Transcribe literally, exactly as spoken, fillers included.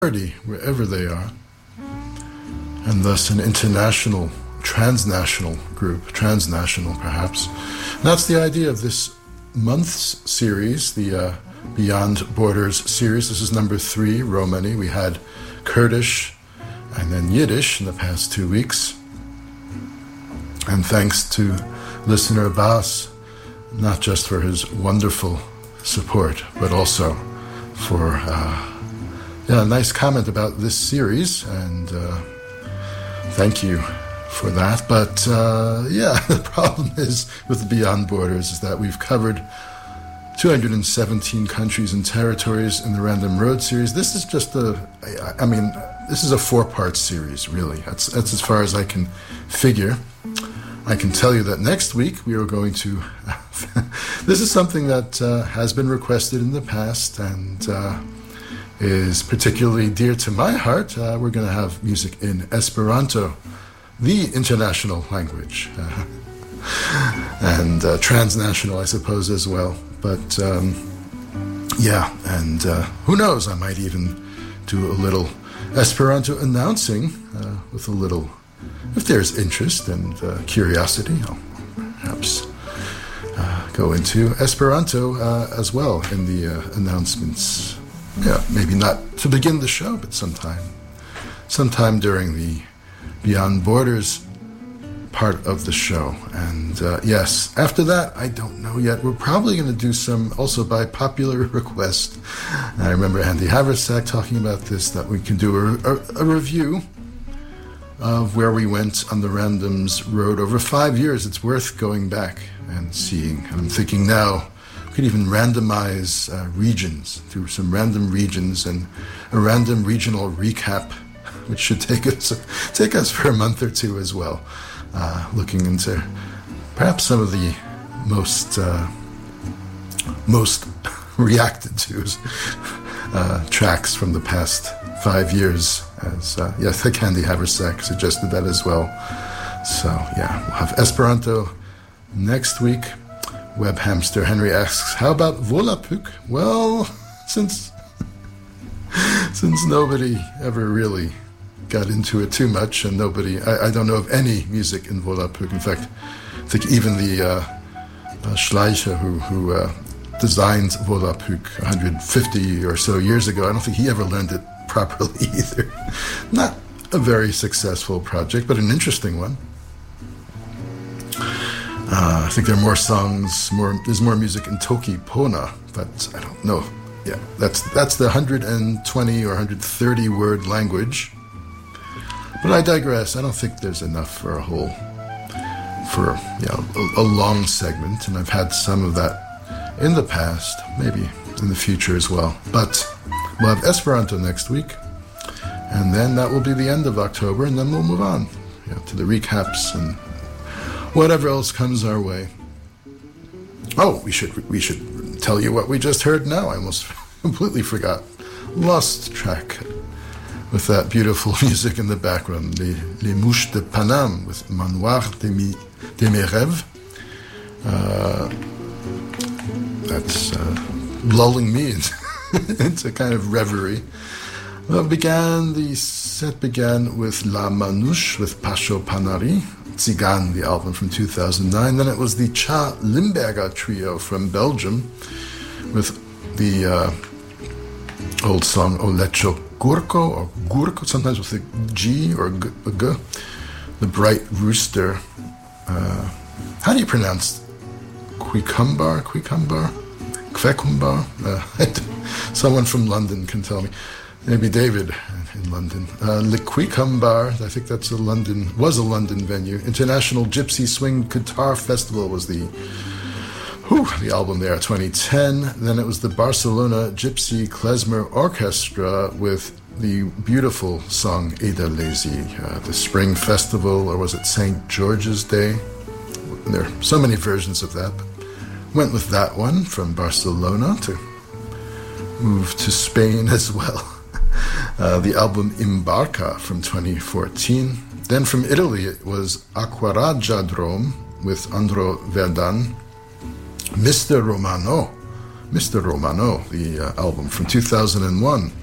wherever they are, and thus an international, transnational group, transnational perhaps. And that's the idea of this month's series, the uh, Beyond Borders series. This is number three, Romani. We had Kurdish and then Yiddish in the past two weeks. And thanks to listener Abbas, not just for his wonderful support, but also for uh, yeah, a nice comment about this series, and uh, thank you for that. But uh, yeah, the problem is with Beyond Borders is that we've covered two hundred seventeen countries and territories in the Random Road series. This is just a, I mean, this is a four-part series, really. That's, that's as far as I can figure. I can tell you that next week we are going to, this is something that uh, has been requested in the past and uh, is particularly dear to my heart. Uh, we're going to have music in Esperanto, the international language, uh, and uh, transnational, I suppose, as well. But um, yeah, and uh, who knows, I might even do a little Esperanto announcing uh, with a little, if there's interest and uh, curiosity, I'll perhaps uh, go into Esperanto uh, as well in the uh, announcements. Yeah, maybe not to begin the show, but sometime, sometime during the Beyond Borders part of the show. And uh, yes, after that, I don't know yet. We're probably going to do some, also by popular request. I remember Andy Haversack talking about this, that we can do a, a, a review of where we went on the Randoms Road over five years. It's worth going back and seeing. And I'm thinking now, we could even randomize uh, regions, do some random regions and a random regional recap, which should take us take us for a month or two as well. Uh, looking into perhaps some of the most uh, most reacted to uh, tracks from the past five years. As uh, yeah, I think Andy Haversack suggested that as well. So yeah, we'll have Esperanto next week. Web Hamster Henry asks, how about Volapük? Well, since since nobody ever really got into it too much, and nobody, I, I don't know of any music in Volapük. In fact, I think even the uh, uh, Schleicher, who, who uh, designed Volapük one hundred fifty or so years ago, I don't think he ever learned it properly either. Not a very successful project, but an interesting one. Uh, I think there are more songs, more there's more music in Toki Pona, but I don't know. Yeah, that's that's the one hundred twenty or one hundred thirty word language. But I digress. I don't think there's enough for a whole, for you know, a, a long segment, and I've had some of that in the past, maybe in the future as well. But we'll have Esperanto next week, and then that will be the end of October, and then we'll move on, you know, to the recaps and whatever else comes our way. Oh, we should we should tell you what we just heard now. I almost completely forgot. Lost track with that beautiful music in the background. Les, Les Mouches de Paname with Manoir de, mi, de mes rêves. Uh, that's uh, lulling me into, into kind of reverie. Well, began the set began with La Manouche with Pasho Panari. Tsigan, the album from two thousand nine. Then it was the Cha Limberger trio from Belgium with the uh, old song Olecho Gurko, or Gurko, sometimes with a G or a G, a G. The Bright Rooster. Uh, how do you pronounce Quikumbar? Quikumbar? Kvekumbar? Uh, someone from London can tell me. Maybe David in London. Uh, Le Quikumbar, I think that's a London, was a London venue. International Gypsy Swing Guitar Festival was the, whew, the album there, twenty ten. Then it was the Barcelona Gypsy Klezmer Orchestra with the beautiful song Eda Lazy, uh, the Spring Festival, or was it Saint George's Day? There are so many versions of that, but went with that one from Barcelona to move to Spain as well. Uh, the album Imbarca from twenty fourteen. Then from Italy it was Acquaraggia Drome with Andro Verdan. Mister Romano, Mister Romano, the uh, album from two thousand one.